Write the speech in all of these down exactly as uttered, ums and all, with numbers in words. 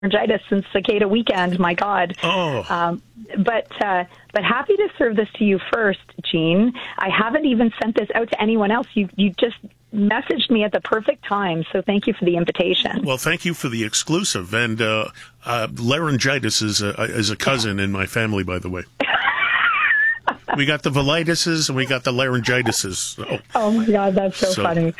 laryngitis since Cicada Weekend. My God. Oh. Um, but uh, but happy to serve this to you first, Gene. I haven't even sent this out to anyone else. You you just messaged me at the perfect time, so thank you for the invitation. Well, thank you for the exclusive. And uh, uh, laryngitis is a, is a cousin in my family, by the way. We got the velitises and we got the laryngitises. So. Oh my God, that's so, so. funny.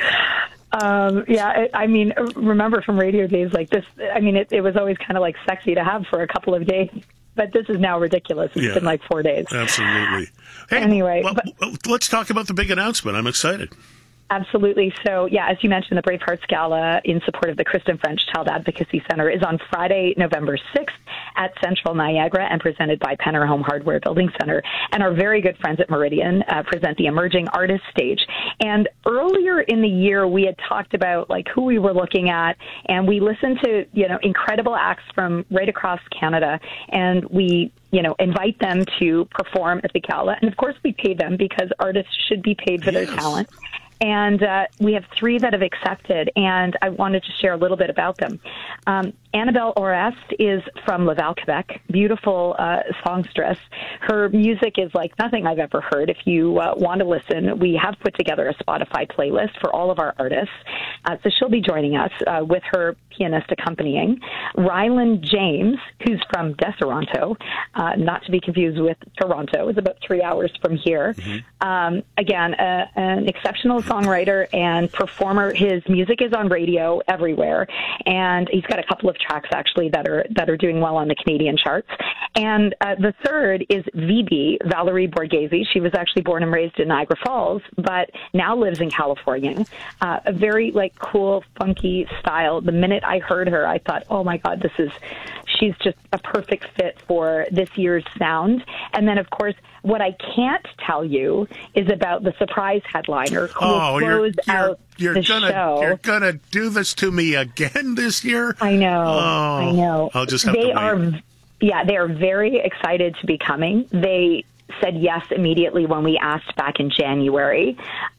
Um, yeah, I mean, remember from radio days like this, I mean, it, it was always kind of like sexy to have for a couple of days, but this is now ridiculous. It's yeah, been like four days. Absolutely. Hey, anyway. Well, but, let's talk about the big announcement. I'm excited. Absolutely. So, yeah, as you mentioned, the Bravehearts Gala in support of the Kristen French Child Advocacy Center is on Friday, November sixth at Central Niagara and presented by Penner Home Hardware Building Center. And our very good friends at Meridian uh, present the Emerging Artist Stage. And earlier in the year, we had talked about like who we were looking at, and we listened to, you know, incredible acts from right across Canada, and we you know, invite them to perform at the gala. And of course, we pay them because artists should be paid for yes. their talent. And uh, we have three that have accepted, and I wanted to share a little bit about them. Um, Annabelle Orest is from Laval, Quebec, beautiful uh, songstress. Her music is like nothing I've ever heard. If you uh, want to listen, we have put together a Spotify playlist for all of our artists. Uh, so she'll be joining us uh, with her pianist accompanying. Ryland James, who's from Deseronto, uh, not to be confused with Toronto, is about three hours from here. Mm-hmm. Um, again, uh, an exceptional songwriter and performer. His music is on radio everywhere, and he's got a couple of tracks actually that are that are doing well on the Canadian charts. And uh, the third is V B, Valerie Borghese. She was actually born and raised in Niagara Falls, but now lives in California. Uh, a very like cool, funky style. The minute I heard her, I thought, oh my God, this is she's just a perfect fit for this year's sound. And then, of course, what I can't tell you is about the surprise headliner who oh, will close you're, you're, out you're the gonna, show. You're going to do this to me again this year? I know. Oh, I know. I'll just have they to wait. Are, yeah, they are very excited to be coming. They said yes immediately when we asked back in January.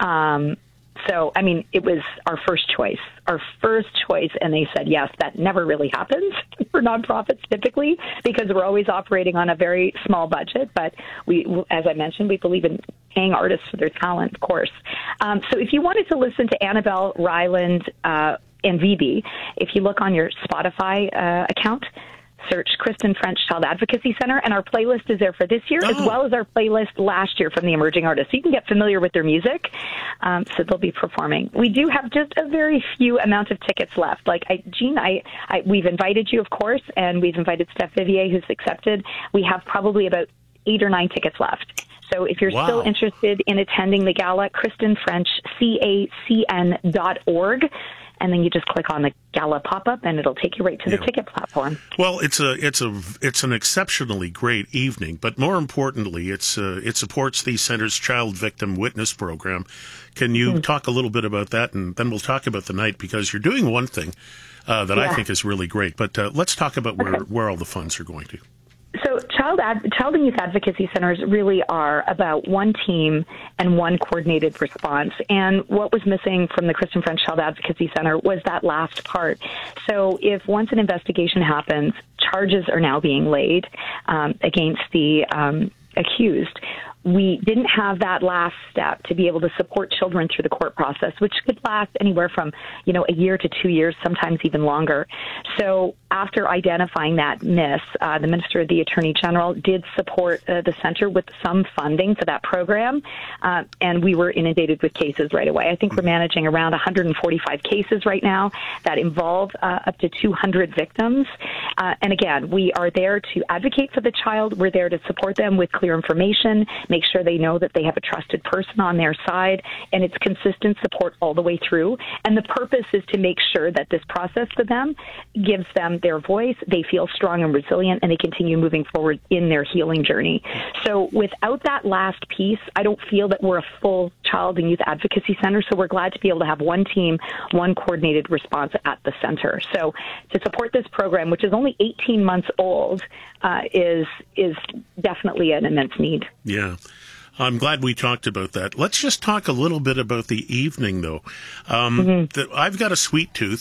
Um So, I mean, it was our first choice, our first choice, and they said yes. That never really happens for nonprofits typically because we're always operating on a very small budget. But we, as I mentioned, we believe in paying artists for their talent, of course. Um, so if you wanted to listen to Annabelle, Ryland, uh, and V B, if you look on your Spotify uh, account, search Kristen French Child Advocacy Center, and our playlist is there for this year, oh. as well as our playlist last year from the Emerging Artists. So you can get familiar with their music, um, so they'll be performing. We do have just a very few amount of tickets left. Like, I, Jean, I, I, we've invited you, of course, and we've invited Steph Vivier, who's accepted. We have probably about eight or nine tickets left. So if you're wow. still interested in attending the gala, Kristen French, C A C N dot org. And then you just click on the gala pop-up, and it'll take you right to the yeah. ticket platform. Well, it's a it's a it's an exceptionally great evening, but more importantly, it's uh, it supports the center's Child Victim Witness Program. Can you mm-hmm. talk a little bit about that, and then we'll talk about the night, because you're doing one thing uh, that yeah. I think is really great. But uh, let's talk about where okay. where all the funds are going to. So child ad- child and youth advocacy centers really are about one team and one coordinated response. And what was missing from the Kristen French Child Advocacy Center was that last part. So if once an investigation happens, charges are now being laid um, against the um, accused. We didn't have that last step to be able to support children through the court process, which could last anywhere from, you know, a year to two years, sometimes even longer. So after identifying that miss, uh, the Minister of the Attorney General did support uh, the center with some funding for that program, uh, and we were inundated with cases right away. I think we're managing around one hundred forty-five cases right now that involve uh, up to two hundred victims. Uh, and again, we are there to advocate for the child. We're there to support them with clear information, make sure they know that they have a trusted person on their side, and it's consistent support all the way through. And the purpose is to make sure that this process for them gives them their voice, they feel strong and resilient, and they continue moving forward in their healing journey. So without that last piece, I don't feel that we're a full child and youth advocacy center, so we're glad to be able to have one team, one coordinated response at the center. So to support this program, which is only eighteen months old, uh, is is definitely an immense need. Yeah. I'm glad we talked about that. Let's just talk a little bit about the evening, though. Um, mm-hmm. the, I've got a sweet tooth,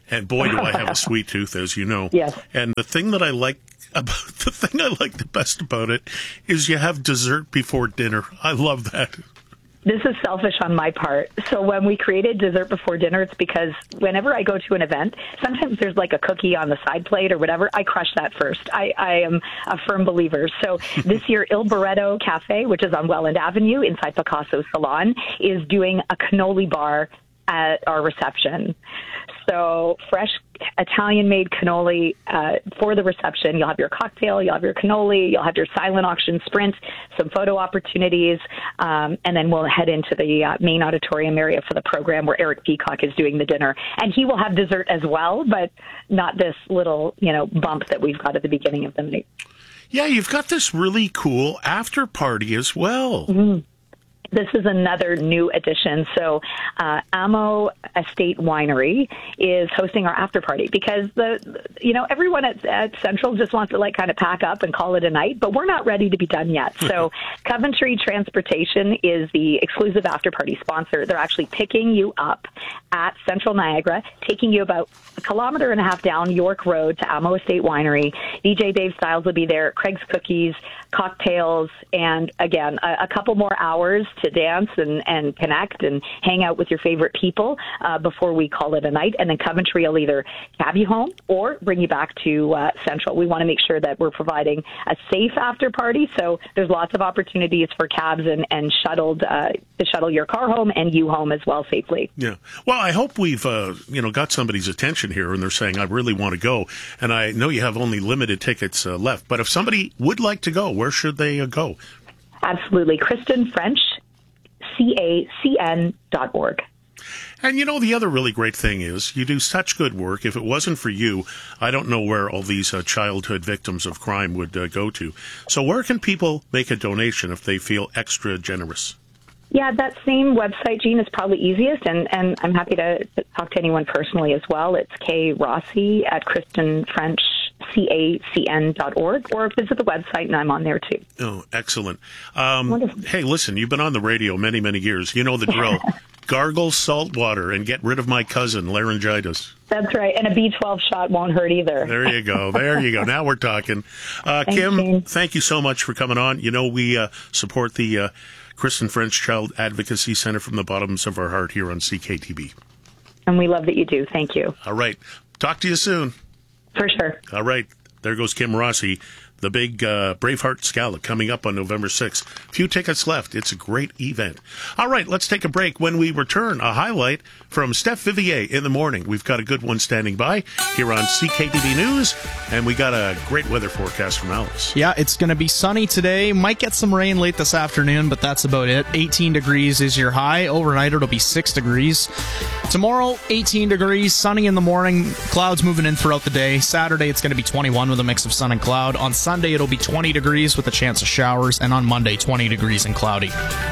And boy, do I have a sweet tooth, as you know. Yes. And the thing that I like about the thing I like the best about it is you have dessert before dinner. I love that. This is selfish on my part. So when we created dessert before dinner, it's because whenever I go to an event, sometimes there's like a cookie on the side plate or whatever. I crush that first. I, I am a firm believer. So this year, Il Barretto Cafe, which is on Welland Avenue inside Picasso Salon, is doing a cannoli bar at our reception. So fresh Italian-made cannoli uh, for the reception. You'll have your cocktail, you'll have your cannoli, you'll have your silent auction sprint, some photo opportunities, um, and then we'll head into the uh, main auditorium area for the program where Eric Peacock is doing the dinner. And he will have dessert as well, but not this little, you know, bump that we've got at the beginning of the night. Yeah, you've got this really cool after party as well. Mm-hmm. This is another new addition. So uh, Amo Estate Winery is hosting our after party because, the you know, everyone at, at Central just wants to, like, kind of pack up and call it a night, but we're not ready to be done yet. So Coventry Transportation is the exclusive after party sponsor. They're actually picking you up at Central Niagara, taking you about a kilometer and a half down York Road to Amo Estate Winery. D J Dave Styles will be there, Craig's Cookies, cocktails, and, again, a, a couple more hours to dance and, and connect and hang out with your favorite people uh, before we call it a night. And then Coventry will either cab you home or bring you back to uh, Central. We want to make sure that we're providing a safe after party. So there's lots of opportunities for cabs and, and shuttled uh, to shuttle your car home and you home as well safely. Yeah. Well, I hope we've, uh, you know, got somebody's attention here and they're saying, I really want to go. And I know you have only limited tickets uh, left, but if somebody would like to go, where should they uh, go? Absolutely. Kristen French, C A C N dot org. And, you know, the other really great thing is you do such good work. If it wasn't for you, I don't know where all these uh, childhood victims of crime would uh, go to. So where can people make a donation if they feel extra generous? Yeah, that same website, Gene, is probably easiest, and, and I'm happy to talk to anyone personally as well. It's K Rossi at Kristen French, C A C N dot org, or visit the website, and I'm on there too. Oh, excellent. Um, hey, listen, you've been on the radio many, many years. You know the drill. Gargle salt water and get rid of my cousin, laryngitis. That's right, and a B twelve shot won't hurt either. There you go. There you go. Now we're talking. Uh, Thanks, Kim, Gene. Thank you so much for coming on. You know, we uh, support the uh, Kristen French Child Advocacy Center from the bottoms of our heart here on C K T B. And we love that you do. Thank you. All right. Talk to you soon. For sure. All right. There goes Kim Rossi. The big uh, Braveheart Scala coming up on November sixth. Few tickets left. It's a great event. All right, let's take a break. When we return, a highlight from Steph Vivier in the morning. We've got a good one standing by here on C K T V News, and we got a great weather forecast from Alex. Yeah, it's going to be sunny today. Might get some rain late this afternoon, but that's about it. eighteen degrees is your high. Overnight, it'll be six degrees. Tomorrow, eighteen degrees, sunny in the morning, clouds moving in throughout the day. Saturday, it's going to be twenty-one with a mix of sun and cloud. On Sunday, it'll be twenty degrees with a chance of showers, and on Monday, twenty degrees and cloudy.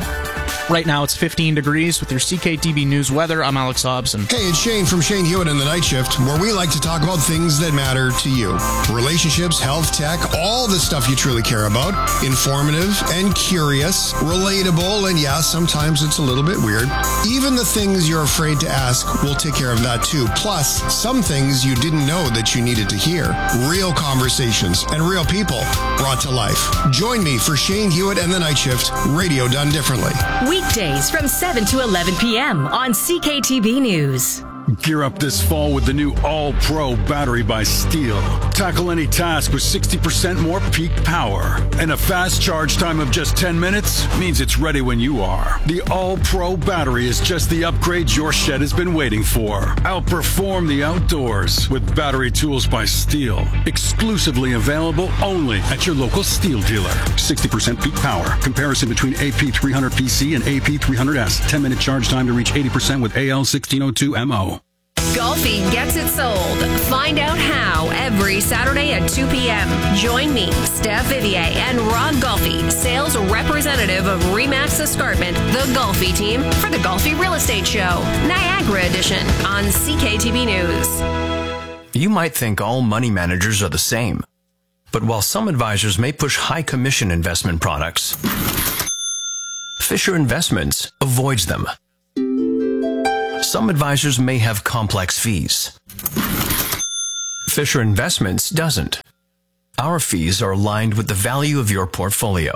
Right now, it's fifteen degrees with your C K T V News weather. I'm Alex Hobson. Hey, it's Shane from Shane Hewitt in the Night Shift, where we like to talk about things that matter to you. Relationships, health, tech, all the stuff you truly care about. Informative and curious, relatable, and yeah, sometimes it's a little bit weird. Even the things you're afraid to ask, we'll take care of that too. Plus, some things you didn't know that you needed to hear. Real conversations and real people brought to life. Join me for Shane Hewitt and the Night Shift, radio done differently. Weekdays from seven to eleven p.m. on C K T V News. Gear up this fall with the new All-Pro battery by Steel. Tackle any task with sixty percent more peak power. And a fast charge time of just ten minutes means it's ready when you are. The All-Pro battery is just the upgrade your shed has been waiting for. Outperform the outdoors with battery tools by Steel. Exclusively available only at your local Steel dealer. sixty percent peak power. Comparison between A P three hundred P C and A P three hundred S. ten minute charge time to reach eighty percent with A L sixteen oh two M O. Golfi gets it sold. Find out how every Saturday at two p.m. Join me, Steph Vivier, and Rod Golfi, sales representative of Remax Escarpment, the Golfi team, for the Golfi Real Estate Show, Niagara Edition, on C K T V News. You might think all money managers are the same. But while some advisors may push high commission investment products, Fisher Investments avoids them. Some advisors may have complex fees. Fisher Investments doesn't. Our fees are aligned with the value of your portfolio.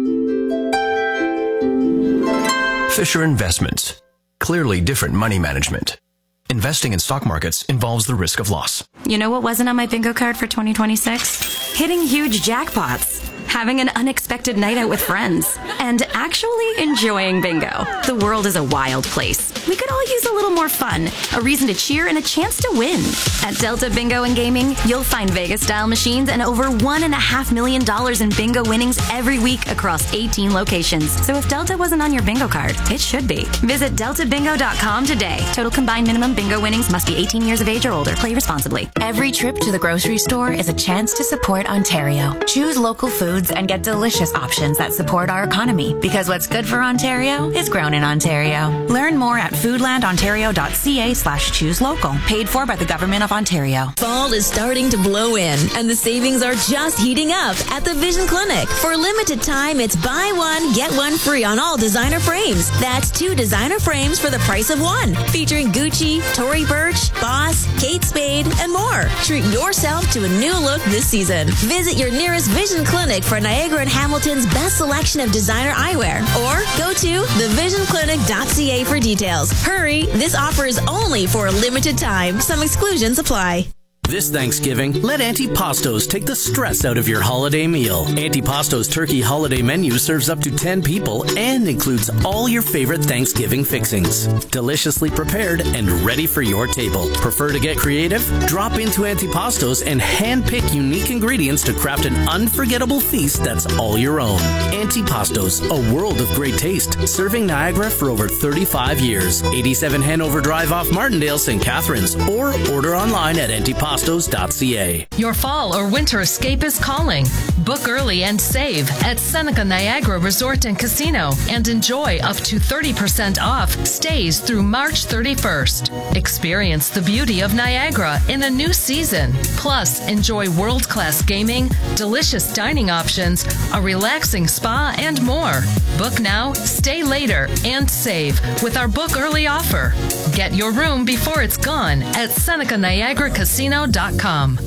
Fisher Investments. Clearly different money management. Investing in stock markets involves the risk of loss. You know what wasn't on my bingo card for twenty twenty-six? Hitting huge jackpots, having an unexpected night out with friends, and actually enjoying bingo. The world is a wild place. We could all use a little more fun, a reason to cheer, and a chance to win. At Delta Bingo and Gaming, you'll find Vegas-style machines and over one and a half million dollars in bingo winnings every week across eighteen locations. So if Delta wasn't on your bingo card, it should be. Visit delta bingo dot com today. Total combined minimum bingo winnings must be eighteen years of age or older. Play responsibly. Every trip to the grocery store is a chance to support Ontario. Choose local foods and get delicious options that support our economy. Because what's good for Ontario is grown in Ontario. Learn more at foodland ontario dot c a slash choose local. Paid for by the Government of Ontario. Fall is starting to blow in, and the savings are just heating up at the Vision Clinic. For a limited time, it's buy one, get one free on all designer frames. That's two designer frames for the price of one, featuring Gucci, Tory Burch, Boss, Kate Spade, and more. Treat yourself to a new look this season. Visit your nearest Vision Clinic for Niagara and Hamilton's best selection of designer eyewear, or go to the vision clinic dot c a for details. Hurry, this offer is only for a limited time. Some exclusions apply. This Thanksgiving, let Antipastos take the stress out of your holiday meal. Antipastos turkey holiday menu serves up to ten people and includes all your favorite Thanksgiving fixings. Deliciously prepared and ready for your table. Prefer to get creative? Drop into Antipastos and handpick unique ingredients to craft an unforgettable feast that's all your own. Antipastos, a world of great taste, serving Niagara for over thirty-five years. eighty-seven Hanover Drive off Martindale, Saint Catharines, or order online at antipastos dot c a. Your fall or winter escape is calling. Book early and save at Seneca Niagara Resort and Casino and enjoy up to thirty percent off stays through March thirty-first. Experience the beauty of Niagara in a new season. Plus, enjoy world-class gaming, delicious dining options, a relaxing spa, and more. Book now, stay later, and save with our book early offer. Get your room before it's gone at Seneca Niagara Casino dot com.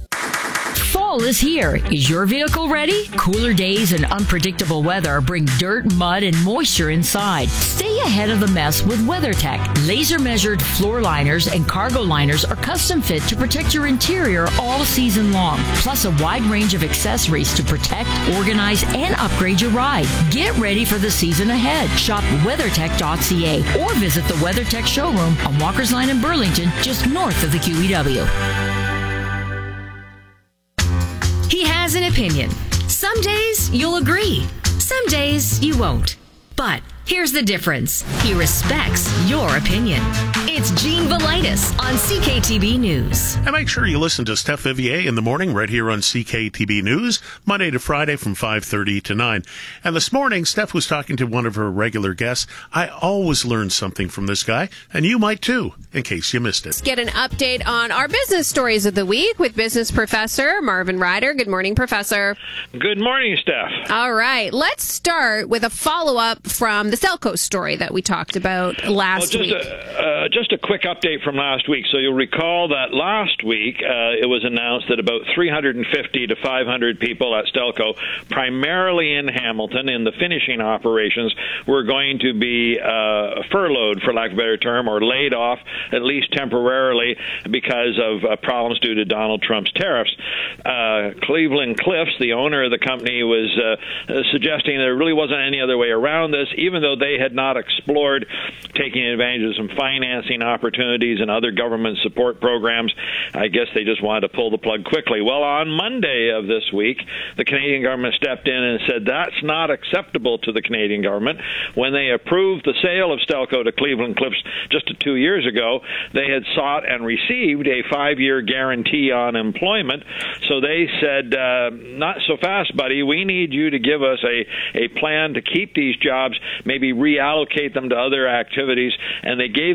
Fall is here. Is your vehicle ready? Cooler days and unpredictable weather bring dirt, mud, and moisture inside. Stay ahead of the mess with WeatherTech. Laser-measured floor liners and cargo liners are custom fit to protect your interior all season long. Plus a wide range of accessories to protect, organize, and upgrade your ride. Get ready for the season ahead. Shop weathertech dot c a or visit the WeatherTech showroom on Walker's Line in Burlington, just north of the Q E W. He has an opinion. Some days you'll agree. Some days you won't. But here's the difference. He respects your opinion. It's Gene Velitis on C K T B News. And make sure you listen to Steph Vivier in the morning right here on C K T B News, Monday to Friday from five thirty to nine. And this morning, Steph was talking to one of her regular guests. I always learn something from this guy, and you might too, in case you missed it. Let's get an update on our business stories of the week with business professor Marvin Ryder. Good morning, Professor. Good morning, Steph. All right, let's start with a follow-up from the Selco story that we talked about last well, just week. A, uh, just a quick update from last week. So you'll recall that last week uh, it was announced that about three hundred fifty to five hundred people at Stelco, primarily in Hamilton, in the finishing operations, were going to be uh, furloughed, for lack of a better term, or laid off, at least temporarily, because of uh, problems due to Donald Trump's tariffs. Uh, Cleveland Cliffs, the owner of the company, was uh, suggesting there really wasn't any other way around this, even though they had not explored taking advantage of some financing opportunities and other government support programs. I guess they just wanted to pull the plug quickly. Well, on Monday of this week, the Canadian government stepped in and said that's not acceptable to the Canadian government. When they approved the sale of Stelco to Cleveland Cliffs just two years ago, they had sought and received a five-year guarantee on employment. So they said, uh, not so fast, buddy. We need you to give us a, a plan to keep these jobs, maybe reallocate them to other activities, and they gave them until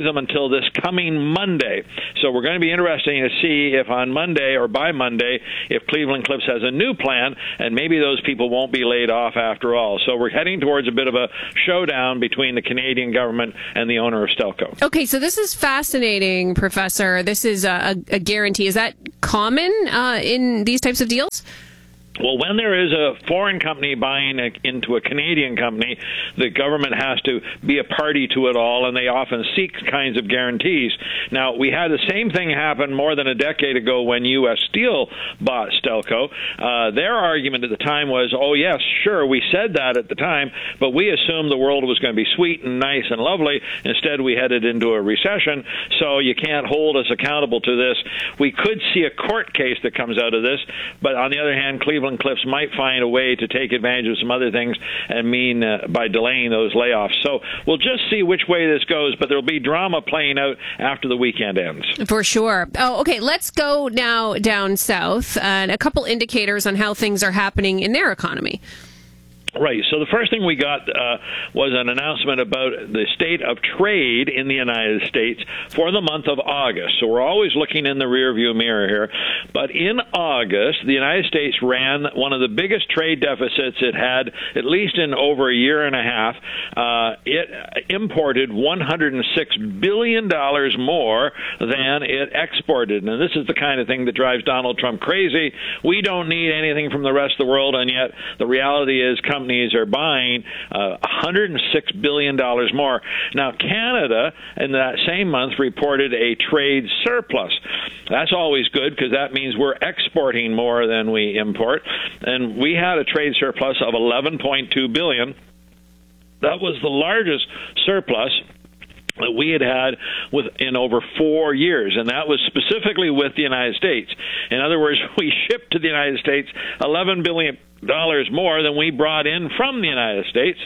deal this coming Monday. So we're going to be interested to see if on Monday or by Monday, if Cleveland Cliffs has a new plan, and maybe those people won't be laid off after all. So we're heading towards a bit of a showdown between the Canadian government and the owner of Stelco. Okay, so this is fascinating, Professor. This is a, a guarantee. Is that common uh, in these types of deals? Well, when there is a foreign company buying a, into a Canadian company, the government has to be a party to it all, and they often seek kinds of guarantees. Now, we had the same thing happen more than a decade ago when U S Steel bought Stelco. Uh, their argument at the time was, oh, yes, sure, we said that at the time, but we assumed the world was going to be sweet and nice and lovely. Instead, we headed into a recession, so you can't hold us accountable to this. We could see a court case that comes out of this, but on the other hand, Cleveland Cliffs might find a way to take advantage of some other things and mean uh, by delaying those layoffs. So we'll just see which way this goes, but there'll be drama playing out after the weekend ends. For sure. Oh, okay. Let's go now down south and a couple indicators on how things are happening in their economy. Right. So the first thing we got uh, was an announcement about the state of trade in the United States for the month of August. So we're always looking in the rearview mirror here. But in August, the United States ran one of the biggest trade deficits it had, at least in over a year and a half. Uh, it imported one hundred six billion dollars more than it exported. And this is the kind of thing that drives Donald Trump crazy. We don't need anything from the rest of the world, and yet the reality is companies are buying uh, one hundred six billion dollars more. Now, Canada, in that same month, reported a trade surplus. That's always good because that means we're exporting more than we import. And we had a trade surplus of eleven point two billion dollars. That was the largest surplus that we had had with, in over four years, and that was specifically with the United States. In other words, we shipped to the United States eleven billion dollars more than we brought in from the United States.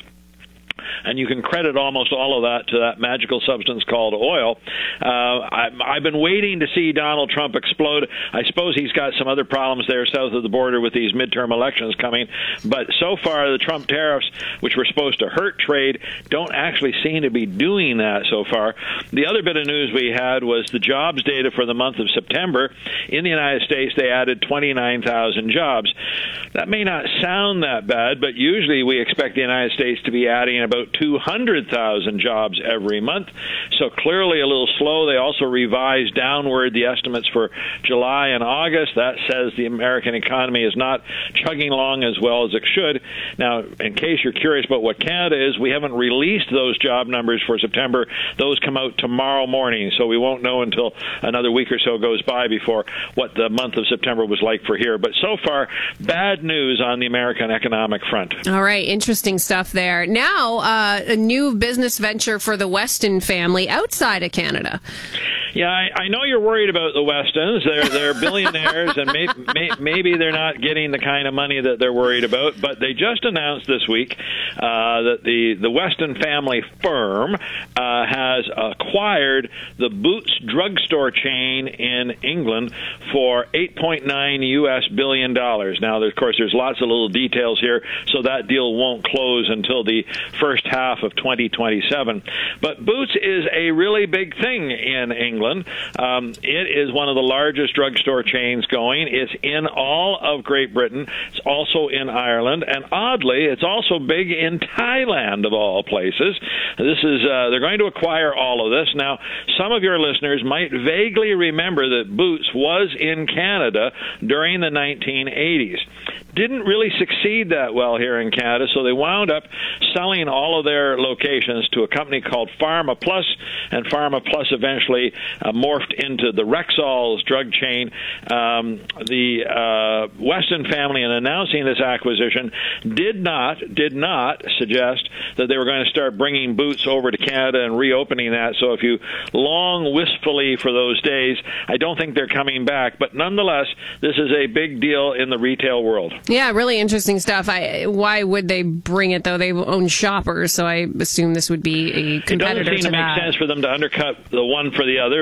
And you can credit almost all of that to that magical substance called oil. Uh, I, I've been waiting to see Donald Trump explode. I suppose he's got some other problems there south of the border with these midterm elections coming. But so far, the Trump tariffs, which were supposed to hurt trade, don't actually seem to be doing that so far. The other bit of news we had was the jobs data for the month of September. In the United States, they added twenty-nine thousand jobs. That may not sound that bad, but usually we expect the United States to be adding about two hundred thousand jobs every month. So clearly a little slow. They also revised downward the estimates for July and August. That says the American economy is not chugging along as well as it should. Now, in case you're curious about what Canada is, we haven't released those job numbers for September. Those come out tomorrow morning, so we won't know until another week or so goes by before what the month of September was like for here. But so far, bad news on the American economic front. All right, interesting stuff there. Now, uh, a new business venture for the Weston family outside of Canada. Yeah, I, I know you're worried about the Westons. They're they're billionaires, and may, may, maybe they're not getting the kind of money that they're worried about. But they just announced this week uh, that the the Weston family firm uh, has acquired the Boots drugstore chain in England for eight point nine U S billion dollars. Now, of course, there's lots of little details here, so that deal won't close until the first half of twenty twenty-seven. But Boots is a really big thing in England. Um, it is one of the largest drugstore chains going. It's in all of Great Britain. It's also in Ireland. And oddly, it's also big in Thailand, of all places. This is uh, they're going to acquire all of this. Now, some of your listeners might vaguely remember that Boots was in Canada during the nineteen eighties. Didn't really succeed that well here in Canada, so they wound up selling all of their locations to a company called Pharma Plus, and Pharma Plus eventually uh, morphed into the Rexall's drug chain. Um, the uh, Weston family, in announcing this acquisition, did not did not suggest that they were going to start bringing Boots over to Canada and reopening that. So if you long wistfully for those days, I don't think they're coming back. But nonetheless, this is a big deal in the retail world. Yeah, really interesting stuff. I, why would they bring it, though? They own Shoppers, so I assume this would be a competitor to that. It doesn't seem to make sense for them to undercut the one for the other.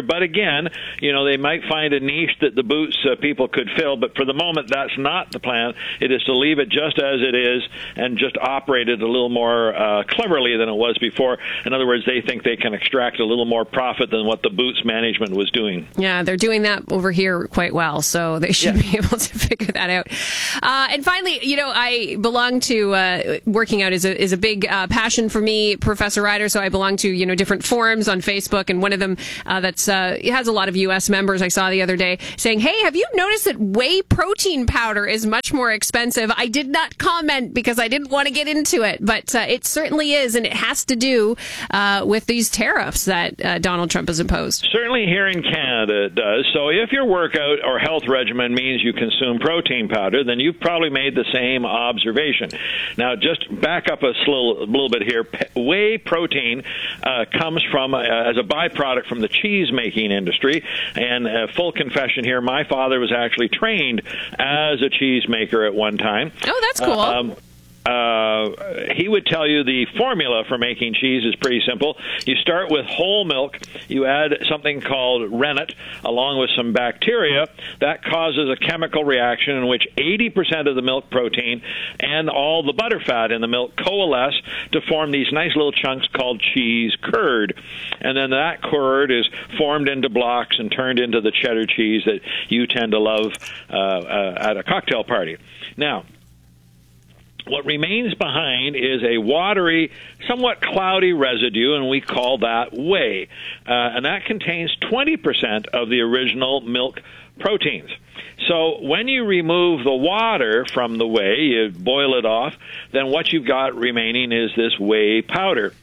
further. But again, you know, they might find a niche that the boots uh, people could fill. But for the moment, that's not the plan. It is to leave it just as it is and just operate it a little more uh, cleverly than it was before. In other words, they think they can extract a little more profit than what the Boots management was doing. Yeah, they're doing that over here quite well, so they should yeah. be able to figure that out. Uh, and finally, you know, I belong to uh, working out is a is a big uh, passion for me, Professor Ryder. So I belong to you know different forums on Facebook, and one of them uh, that's uh, it has a lot of U S members. I saw the other day saying, "Hey, have you noticed that whey protein powder is much more expensive?" I did not comment because I didn't want to get into it, but uh, it certainly is, and it has to do uh, with these tariffs that uh, Donald Trump has imposed. Certainly here in Canada it does. So if your workout or health regimen means you consume protein powder, then you've probably made the same observation. Now, just back up a little, a little bit here. Whey protein uh, comes from, uh, as a byproduct from the cheese-making industry. And uh, full confession here, my father was actually trained as a cheesemaker at one time. Oh, that's cool. Uh, um, Uh, he would tell you the formula for making cheese is pretty simple. You start with whole milk. You add something called rennet along with some bacteria. That causes a chemical reaction in which eighty percent of the milk protein and all the butterfat in the milk coalesce to form these nice little chunks called cheese curd. And then that curd is formed into blocks and turned into the cheddar cheese that you tend to love uh, uh, at a cocktail party. Now, what remains behind is a watery, somewhat cloudy residue, and we call that whey. Uh, and that contains twenty percent of the original milk proteins. So when you remove the water from the whey, you boil it off, then what you've got remaining is this whey powder.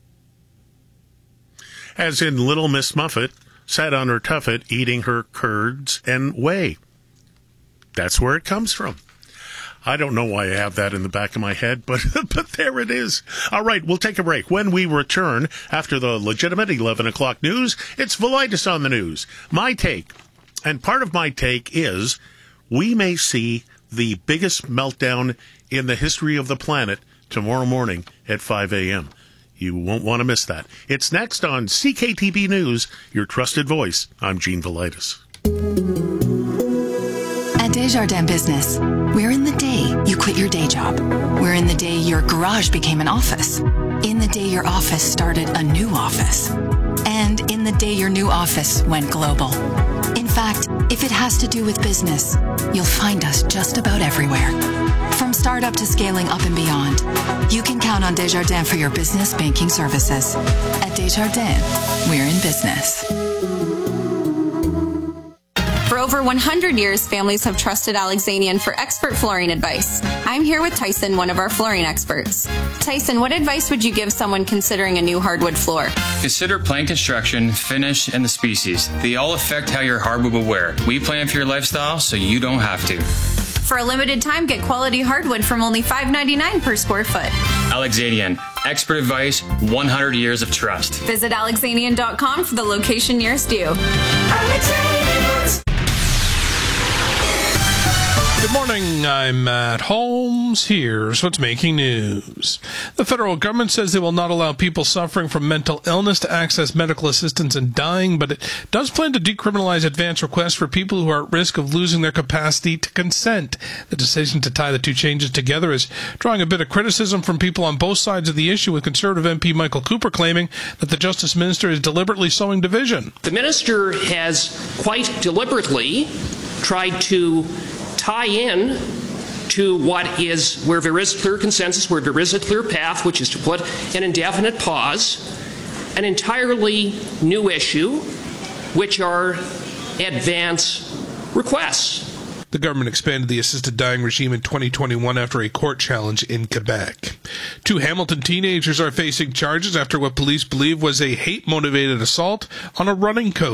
As in Little Miss Muffet sat on her tuffet eating her curds and whey. That's where it comes from. I don't know why I have that in the back of my head, but but there it is. All right, we'll take a break. When we return after the legitimate eleven o'clock news, it's Velitis on the news. My take, and part of my take is we may see the biggest meltdown in the history of the planet tomorrow morning at five a.m. You won't want to miss that. It's next on C K T B News, your trusted voice. I'm Gene Velitis. At Desjardins Business, we're in the day you quit your day job. We're in the day your garage became an office. In the day your office started a new office. And in the day your new office went global. In fact, if it has to do with business, you'll find us just about everywhere. From startup to scaling up and beyond, you can count on Desjardins for your business banking services. At Desjardins, we're in business. For over one hundred years, families have trusted Alexanian for expert flooring advice. I'm here with Tyson, one of our flooring experts. Tyson, what advice would you give someone considering a new hardwood floor? Consider plant construction, finish, and the species. They all affect how your hardwood will wear. We plan for your lifestyle so you don't have to. For a limited time, get quality hardwood from only five dollars and ninety-nine cents per square foot. Alexanian. Expert advice, one hundred years of trust. Visit Alexanian dot com for the location nearest you. Alexanian. Good morning, I'm Matt Holmes. Here's what's making news. The federal government says they will not allow people suffering from mental illness to access medical assistance and dying, but it does plan to decriminalize advance requests for people who are at risk of losing their capacity to consent. The decision to tie the two changes together is drawing a bit of criticism from people on both sides of the issue, with Conservative M P Michael Cooper claiming that the Justice Minister is deliberately sowing division. The Minister has quite deliberately tried to tie in to what is, where there is clear consensus, where there is a clear path, which is to put an indefinite pause, an entirely new issue, which are advance requests. The government expanded the assisted dying regime in twenty twenty-one after a court challenge in Quebec. Two Hamilton teenagers are facing charges after what police believe was a hate-motivated assault on a running coach.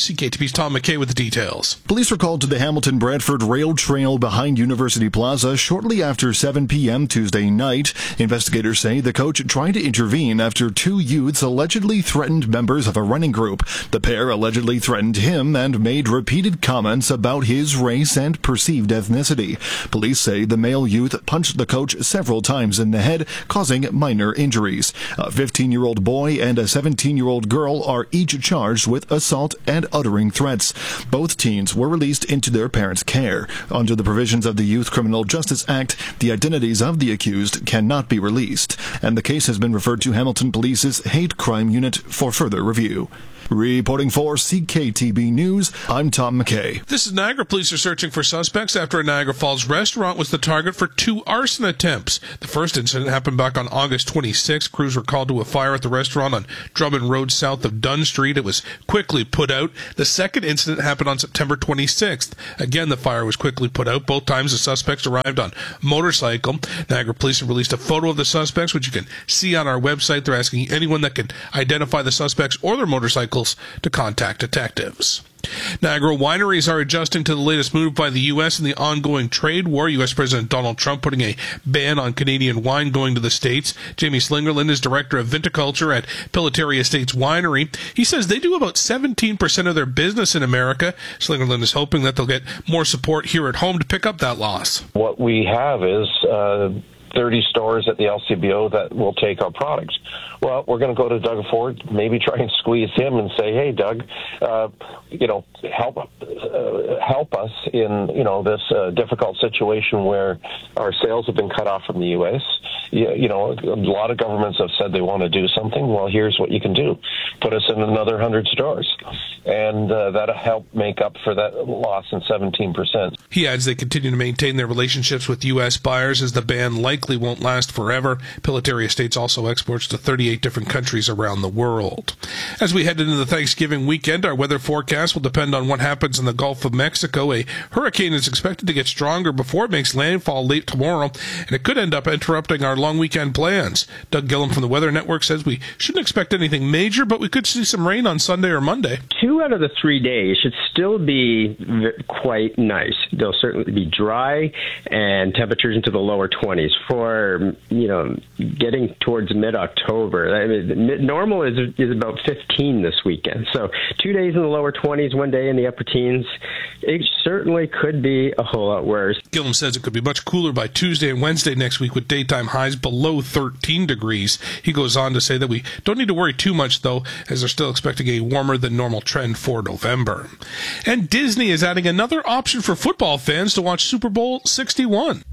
C K T V's Tom McKay with the details. Police were called to the Hamilton-Bradford Rail Trail behind University Plaza shortly after seven p.m. Tuesday night. Investigators say the coach tried to intervene after two youths allegedly threatened members of a running group. The pair allegedly threatened him and made repeated comments about his race and perceived ethnicity. Police say the male youth punched the coach several times in the head, causing minor injuries. A fifteen-year-old boy and a seventeen-year-old girl are each charged with assault and uttering threats. Both teens were released into their parents' care. Under the provisions of the Youth Criminal Justice Act, the identities of the accused cannot be released, and the case has been referred to Hamilton Police's Hate Crime Unit for further review. Reporting for C K T B News, I'm Tom McKay. This is Niagara. Police are searching for suspects after a Niagara Falls restaurant was the target for two arson attempts. The first incident happened back on August twenty-sixth. Crews were called to a fire at the restaurant on Drummond Road south of Dunn Street. It was quickly put out. The second incident happened on September twenty-sixth. Again, the fire was quickly put out. Both times the suspects arrived on motorcycle. Niagara Police have released a photo of the suspects, which you can see on our website. They're asking anyone that can identify the suspects or their motorcycles to contact detectives. Niagara wineries are adjusting to the latest move by the U S in the ongoing trade war. U S President Donald Trump putting a ban on Canadian wine going to the States. Jamie Slingerland is director of viticulture at Pilotary Estates Winery. He says they do about seventeen percent of their business in America. Slingerland is hoping that they'll get more support here at home to pick up that loss. What we have is uh, thirty stores at the L C B O that will take our products. Well, we're going to go to Doug Ford, maybe try and squeeze him and say, hey, Doug, uh, you know, help uh, help us in, you know, this uh, difficult situation where our sales have been cut off from the U S. You, you know, a lot of governments have said they want to do something. Well, here's what you can do. Put us in another one hundred stores. And uh, that'll help make up for that loss in seventeen percent. He adds they continue to maintain their relationships with U S buyers as the ban likely won't last forever. Pilotary Estates also exports to thirty-eight different countries around the world. As we head into the Thanksgiving weekend, our weather forecast will depend on what happens in the Gulf of Mexico. A hurricane is expected to get stronger before it makes landfall late tomorrow, and it could end up interrupting our long weekend plans. Doug Gillum from the Weather Network says we shouldn't expect anything major, but we could see some rain on Sunday or Monday. Two out of the three days should still be quite nice. They'll certainly be dry and temperatures into the lower twenties. For, you know, getting towards mid-October, I mean, normal is is about fifteen this weekend. So two days in the lower twenties, one day in the upper teens. It certainly could be a whole lot worse. Gillum says it could be much cooler by Tuesday and Wednesday next week with daytime highs below thirteen degrees. He goes on to say that we don't need to worry too much, though, as they're still expecting a warmer than normal trend for November. And Disney is adding another option for football fans to watch Super Bowl sixty-one.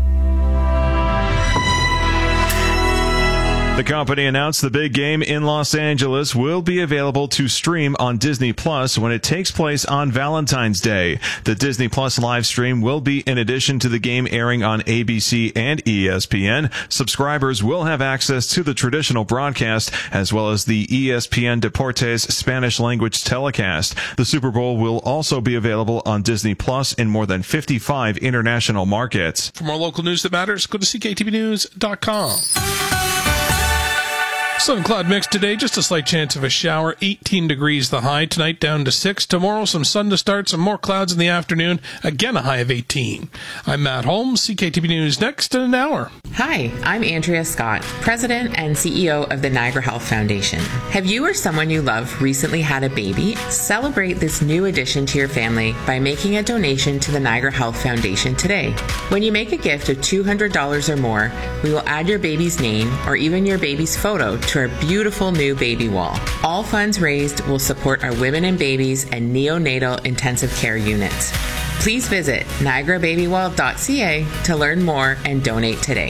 The company announced the big game in Los Angeles will be available to stream on Disney Plus when it takes place on Valentine's Day. The Disney Plus live stream will be in addition to the game airing on A B C and E S P N. Subscribers will have access to the traditional broadcast as well as the E S P N Deportes Spanish language telecast. The Super Bowl will also be available on Disney Plus in more than fifty-five international markets. For more local news that matters, go to C K T B news dot com. Sun cloud mix today, just a slight chance of a shower, eighteen degrees the high, tonight down to six. Tomorrow some sun to start, some more clouds in the afternoon, again a high of eighteen. I'm Matt Holmes, C K T V News next in an hour. Hi, I'm Andrea Scott, President and C E O of the Niagara Health Foundation. Have you or someone you love recently had a baby? Celebrate this new addition to your family by making a donation to the Niagara Health Foundation today. When you make a gift of two hundred dollars or more, we will add your baby's name or even your baby's photo to our beautiful new baby wall. All funds raised will support our women and babies and neonatal intensive care units. Please visit niagara baby wall dot c a to learn more and donate today.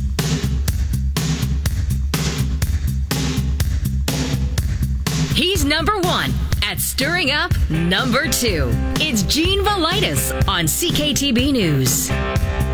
He's number one at stirring up number two. It's Gene Velitis on C K T B News.